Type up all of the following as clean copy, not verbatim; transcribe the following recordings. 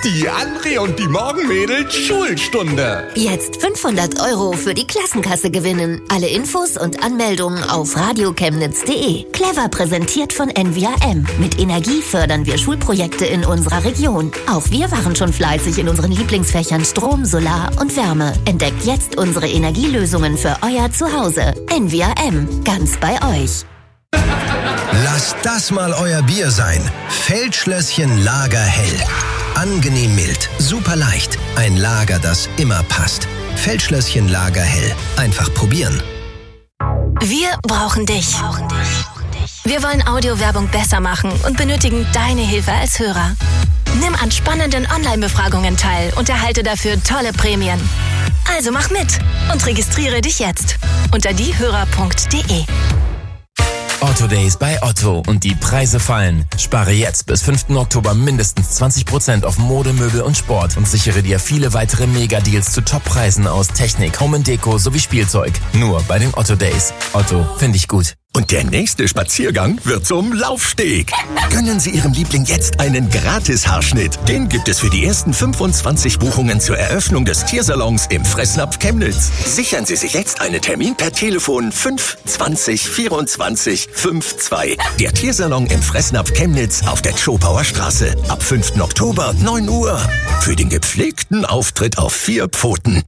Die André und die Morgenmädels Schulstunde. Jetzt 500 € für die Klassenkasse gewinnen. Alle Infos und Anmeldungen auf radiochemnitz.de. Clever präsentiert von NVRM. Mit Energie fördern wir Schulprojekte in unserer Region. Auch wir waren schon fleißig in unseren Lieblingsfächern Strom, Solar und Wärme. Entdeckt jetzt unsere Energielösungen für euer Zuhause. NVRM. Ganz bei euch. Lasst das mal euer Bier sein. Feldschlösschen Lager Hell. Angenehm mild, super leicht. Ein Lager, das immer passt. Feldschlösschen Lager Hell. Einfach probieren. Wir brauchen dich. Wir wollen Audiowerbung besser machen und benötigen deine Hilfe als Hörer. Nimm an spannenden Online-Befragungen teil und erhalte dafür tolle Prämien. Also mach mit und registriere dich jetzt unter diehörer.de. Otto Days bei Otto und die Preise fallen. Spare jetzt bis 5. Oktober mindestens 20% auf Mode, Möbel und Sport und sichere dir viele weitere Mega-Deals zu Top-Preisen aus Technik, Home & Deko sowie Spielzeug. Nur bei den Otto Days. Otto, finde ich gut. Und der nächste Spaziergang wird zum Laufsteg. Gönnen Sie Ihrem Liebling jetzt einen Gratis-Haarschnitt. Den gibt es für die ersten 25 Buchungen zur Eröffnung des Tiersalons im Fressnapf Chemnitz. Sichern Sie sich jetzt einen Termin per Telefon 5 20 24 52. Der Tiersalon im Fressnapf Chemnitz auf der Zschopauer Straße. Ab 5. Oktober, 9 Uhr. Für den gepflegten Auftritt auf 4 Pfoten.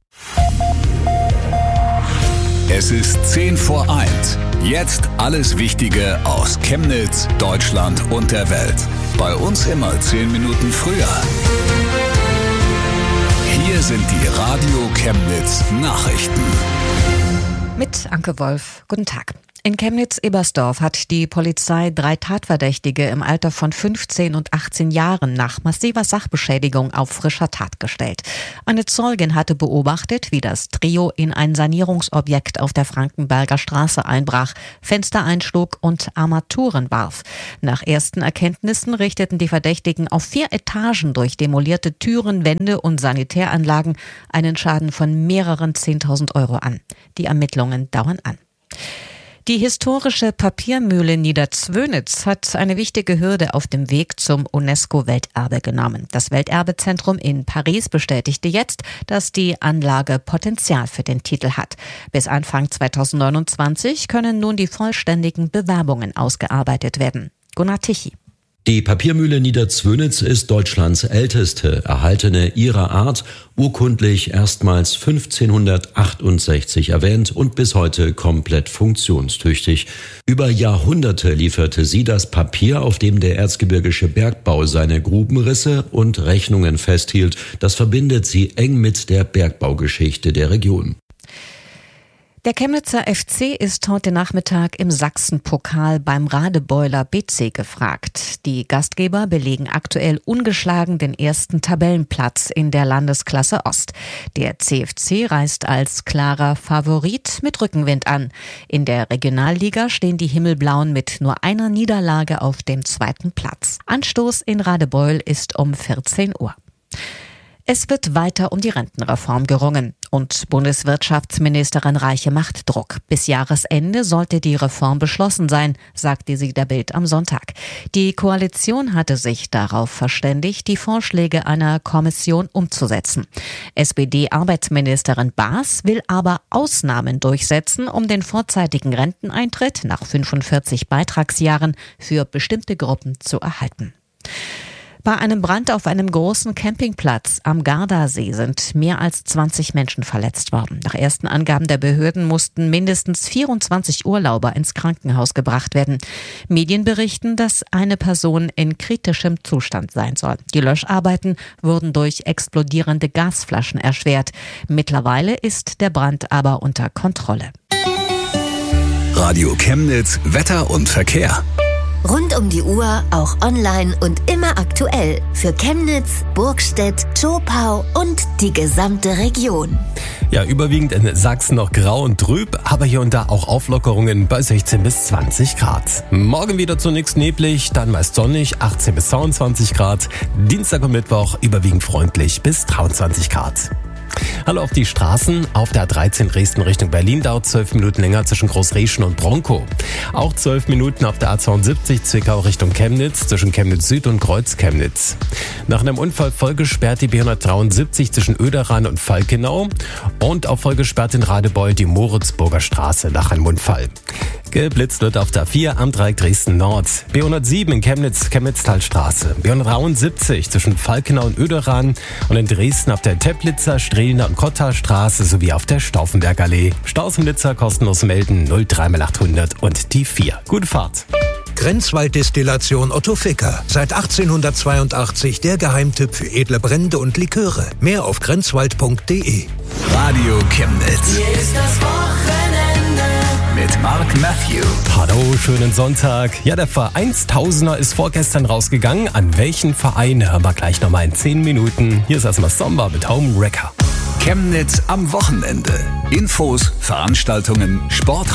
Es ist 10 vor 1. Jetzt alles Wichtige aus Chemnitz, Deutschland und der Welt. Bei uns immer 10 Minuten früher. Hier sind die Radio Chemnitz Nachrichten. Mit Anke Wolf. Guten Tag. In Chemnitz-Ebersdorf hat die Polizei 3 Tatverdächtige im Alter von 15 und 18 Jahren nach massiver Sachbeschädigung auf frischer Tat gestellt. Eine Zeugin hatte beobachtet, wie das Trio in ein Sanierungsobjekt auf der Frankenberger Straße einbrach, Fenster einschlug und Armaturen warf. Nach ersten Erkenntnissen richteten die Verdächtigen auf 4 Etagen durch demolierte Türen, Wände und Sanitäranlagen einen Schaden von mehreren 10.000 € an. Die Ermittlungen dauern an. Die historische Papiermühle Niederzwönitz hat eine wichtige Hürde auf dem Weg zum UNESCO-Welterbe genommen. Das Welterbezentrum in Paris bestätigte jetzt, dass die Anlage Potenzial für den Titel hat. Bis Anfang 2029 können nun die vollständigen Bewerbungen ausgearbeitet werden. Gunnar Tichy. Die Papiermühle Niederzwönitz ist Deutschlands älteste erhaltene ihrer Art, urkundlich erstmals 1568 erwähnt und bis heute komplett funktionstüchtig. Über Jahrhunderte lieferte sie das Papier, auf dem der erzgebirgische Bergbau seine Grubenrisse und Rechnungen festhielt. Das verbindet sie eng mit der Bergbaugeschichte der Region. Der Chemnitzer FC ist heute Nachmittag im Sachsenpokal beim Radebeuler BC gefragt. Die Gastgeber belegen aktuell ungeschlagen den ersten Tabellenplatz in der Landesklasse Ost. Der CFC reist als klarer Favorit mit Rückenwind an. In der Regionalliga stehen die Himmelblauen mit nur einer Niederlage auf dem 2. Platz. Anstoß in Radebeul ist um 14 Uhr. Es wird weiter um die Rentenreform gerungen und Bundeswirtschaftsministerin Reiche macht Druck. Bis Jahresende sollte die Reform beschlossen sein, sagte sie der Bild am Sonntag. Die Koalition hatte sich darauf verständigt, die Vorschläge einer Kommission umzusetzen. SPD-Arbeitsministerin Baas will aber Ausnahmen durchsetzen, um den vorzeitigen Renteneintritt nach 45 Beitragsjahren für bestimmte Gruppen zu erhalten. Bei einem Brand auf einem großen Campingplatz am Gardasee sind mehr als 20 Menschen verletzt worden. Nach ersten Angaben der Behörden mussten mindestens 24 Urlauber ins Krankenhaus gebracht werden. Medien berichten, dass eine Person in kritischem Zustand sein soll. Die Löscharbeiten wurden durch explodierende Gasflaschen erschwert. Mittlerweile ist der Brand aber unter Kontrolle. Radio Chemnitz, Wetter und Verkehr. Rund um die Uhr, auch online und immer aktuell. Für Chemnitz, Burgstedt, Zschopau und die gesamte Region. Ja, überwiegend in Sachsen noch grau und trüb, aber hier und da auch Auflockerungen bei 16 bis 20 Grad. Morgen wieder zunächst neblig, dann meist sonnig, 18 bis 22 Grad. Dienstag und Mittwoch überwiegend freundlich bis 23 Grad. Hallo auf die Straßen. Auf der A13 Dresden Richtung Berlin dauert 12 Minuten länger zwischen Großrieschen und Bronkow. Auch 12 Minuten auf der A72 Zwickau Richtung Chemnitz zwischen Chemnitz Süd und Kreuz-Chemnitz. Nach einem Unfall vollgesperrt die B173 zwischen Oederan und Falkenau und auch vollgesperrt in Radebeul die Moritzburger Straße nach einem Unfall. Geblitzt wird auf der 4 am Dreieck Dresden Nord. B107 in Chemnitz, Chemnitztalstraße. B173 zwischen Falkenau und Oederan und in Dresden auf der Teplitzer, Strehlener und Kottarstraße sowie auf der Stauffenbergallee. Staus im Nizza kostenlos melden 03800 und die 4. Gute Fahrt. Grenzwalddestillation Otto Ficker. Seit 1882 der Geheimtipp für edle Brände und Liköre. Mehr auf grenzwald.de. Radio Chemnitz. Hier ist das Wochenende. Mit Mark Matthew. Hallo, schönen Sonntag. Ja, der Vereinstausender ist vorgestern rausgegangen. An welchen Verein hören wir gleich nochmal in 10 Minuten. Hier ist erstmal Samba mit Home Wrecker. Chemnitz am Wochenende. Infos, Veranstaltungen, Sport.